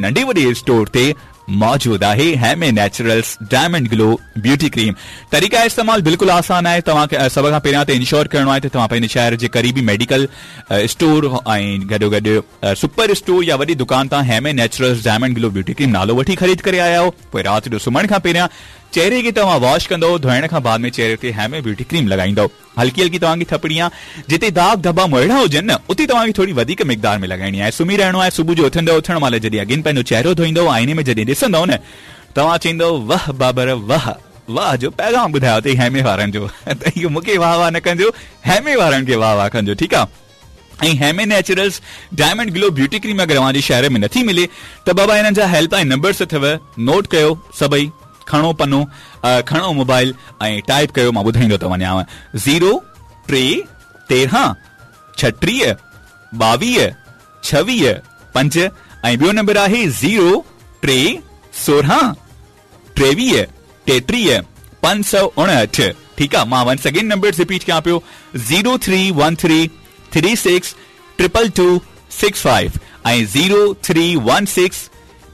नंढी वॾी स्टोर ते मौजूद है हैमे naturals diamond glow beauty cream. तरीक़ा इस्तेमाल बिल्कुल आसान है। तव्हांखे सभ खां पहिरियां त इंश्योर करणो आहे त तव्हां पंहिंजे शहर जे क़रीबी मेडिकल स्टोर ऐं गॾोगॾु सुपर स्टोर या वॾी दुकान तां हैमे naturals diamond glow beauty cream नालो वठी ख़रीद करे आया हो। पोइ राति जो सुम्हण खां पहिरियां चेहरे खे तव्हां वॉश कंदो, धोइण खां बाद में चेहरे ते हैमे ब्यूटी क्रीम लॻाईंदो। हल्की हल्की तव्हांजी थपड़ियां जिते दाग धब्बा मोइड़ा हुजनि न उते तव्हांखे थोरी वधीक मिक़दार में लॻाइणी आहे। सुम्ही रहणो आहे। सुबुह जो उथण महिल जॾहिं अॻिन पंहिंजो चेहरो धोईंदो, आईने में जॾहिं ॾिसंदव न तव्हां चईंदो वाह बाबर वाह, वाह जो पैगाम ॿुधायो अथई हैमे वारनि जो। त इहो मूंखे वाह वाह न कजो, हैमे वारनि खे वाह वाह कजो, ठीकु आहे। ऐं हैमे naturals diamond glow beauty cream अगरि तव्हांजे शहर में नथी मिले त बाबा हिननि जा हेल्पलाइन नंबर्स अथव, नोट कयो सभई, खणो पनो, खणो मोबाइल ऐं टाइप कयो, मां ॿुधाईंदो थो वञांव। 0 3 13 36 22 26 5 ऐं ॿियो नंबर आहे 0 3 16 23 33 559। ठीकु आहे। मां वंस अगेन नंबर रिपीट कयां पियो, 0313 36 222 65 ऐं 0316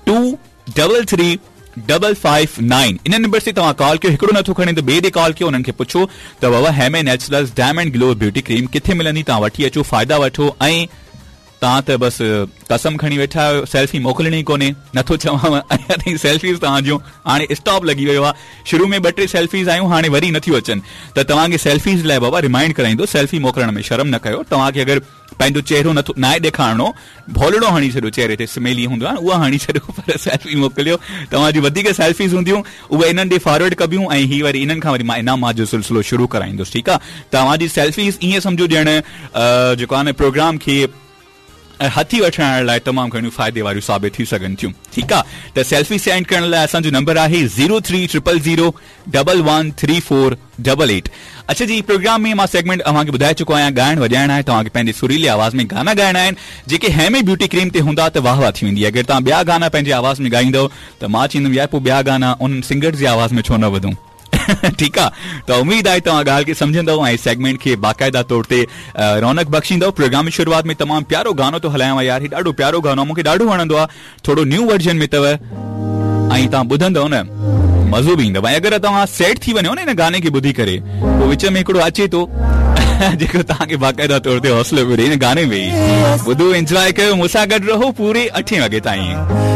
233 559। इन नंबर से तव्हां कॉल कयो। हिकिड़ो नथो खणे त ॿिए ॾे कॉल कयो, उन्हनि खे पुछो त बाबा हैमे naturals diamond glow beauty cream किथे मिलंदी, तव्हां वठी अचो, फ़ाइदा वठो। ऐं तव्हां त बसि कसम खणी वेठा आहियो, सेल्फी मोकिलणी कोन्हे, नथो चवांव अञा ताईं सेल्फीज़ तव्हांजूं हाणे स्टॉप लॻी वियो आहे। शुरू में 2-3 सेल्फीज़ आयूं, हाणे वरी नथियूं अचनि, त तव्हांखे सेल्फीज़ लाइ बाबा रिमाइंड कराईंदो, सेल्फी मोकिलण में शर्म न कयो। तव्हांखे अगरि पंहिंजो चेहरो नथो नाहे ॾेखारणो, भोलड़ो हणी छॾियो चेहरे ते, स्मेली हूंदो आहे उहा हणी छॾियो, पर सेल्फी मोकिलियो। तव्हांजी वधीक सेल्फीज़ हूंदियूं उहे इन्हनि ॾे फॉरवर्ड कबियूं ऐं ही वरी इन्हनि खां वरी मां इनामात जो सिलसिलो शुरू कराईंदुसि, ठीकु आहे। तव्हांजी सेल्फीज़ ईअं सम्झो ॼण जेको आहे न प्रोग्राम खे हथी वठण लाइ तमामु घणियूं फ़ाइदे वारियूं साबित थी सघनि थियूं, ठीकु आहे। त सेल्फी सेंड करण लाइ असांजो नंबर आहे 0300 113488। अच्छा जी, प्रोग्राम में मां सेगमेंट तव्हांखे ॿुधाए चुको आहियां, ॻाइण वॼाइण आहे, तव्हांखे पंहिंजी सुरीली आवाज़ में गाना ॻाइणा आहिनि जेके हैमे ब्यूटी क्रीम ते हूंदा त वाह वाह थी वेंदी। अगरि तव्हां ॿिया गाना पंहिंजे आवाज़ में ॻाईंदव त मां चईंदुमि यार पोइ ॿिया गाना उन सिंगर्स जी आवाज़ में छो न वधूं। ठीकु आहे। त उमेद आहे तव्हां ॻाल्हि खे सम्झंदव ऐं सेगमेंट खे बाक़ाइदा तौर ते रौनक बख़्शींदव। प्रोग्राम जी शुरूआत में तमामु प्यारो गानो थो हलायांव यार, ही ॾाढो प्यारो गानो, मूंखे ॾाढो वणंदो आहे, थोरो न्यू वर्जन में अथव ऐं तव्हां ॿुधंदव न मज़ो बि ईंदव। ऐं अगरि तव्हां सेट थी वञो न हिन गाने खे ॿुधी करे, पोइ विच में हिकिड़ो अचे थो जेको तव्हांखे बाक़ाइदा तौर ते हौसलो पियो ॾे हिन गाने में ई। ॿुधो, एंजॉय कयो, मूंसां गॾु रहो पूरे 8 वॻे ताईं।